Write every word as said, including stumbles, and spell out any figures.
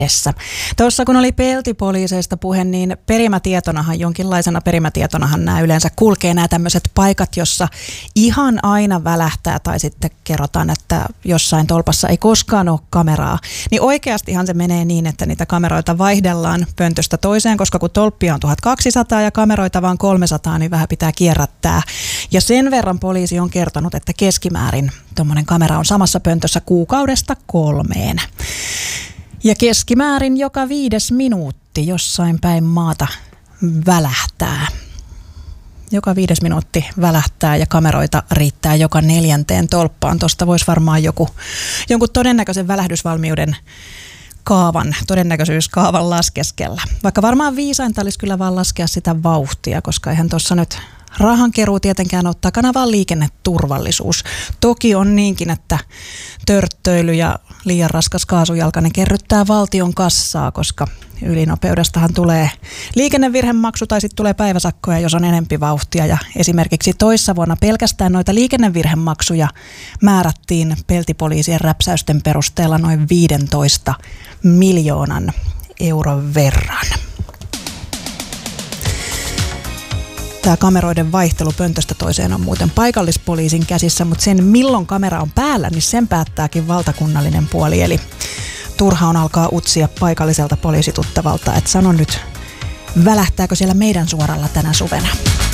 Tuossa kun oli peltipoliiseista puhe, niin perimätietonahan, jonkinlaisena perimätietonahan nämä yleensä kulkee nämä tämmöiset paikat, jossa ihan aina välähtää tai sitten kerrotaan, että jossain tolpassa ei koskaan ole kameraa. Niin oikeastihan se menee niin, että niitä kameroita vaihdellaan pöntöstä toiseen, koska kun tolppia on tuhatkaksisataa ja kameroita vaan kolmesataa, niin vähän pitää kierrättää. Ja sen verran poliisi on kertonut, että keskimäärin tuommoinen kamera on samassa pöntössä kuukaudesta kolmeen. Ja keskimäärin joka viides minuutti jossain päin maata välähtää. Joka viides minuutti välähtää ja kameroita riittää joka neljänteen tolppaan. Tuosta voisi varmaan joku, jonkun todennäköisen välähdysvalmiuden kaavan, todennäköisyyskaavan laskeskella. Vaikka varmaan viisainta olisi kyllä vaan laskea sitä vauhtia, koska eihän tuossa nyt rahankeruu tietenkään ole takana, vaan liikenneturvallisuus. Toki on niinkin, että törttöily ja liian raskas kaasujalkainen kerryttää valtion kassaa, koska ylinopeudestahan tulee liikennevirhemaksu tai sitten tulee päiväsakkoja, jos on enempi vauhtia. Ja esimerkiksi toissa vuonna pelkästään noita liikennevirhemaksuja määrättiin peltipoliisien räpsäysten perusteella noin viidentoista miljoonan euron verran. Tämä kameroiden vaihtelu pöntöstä toiseen on muuten paikallispoliisin käsissä, mutta sen milloin kamera on päällä, niin sen päättääkin valtakunnallinen puoli. Eli turha on alkaa utsia paikalliselta poliisituttavalta, että sano nyt, välähtääkö siellä meidän suoralla tänä suvena.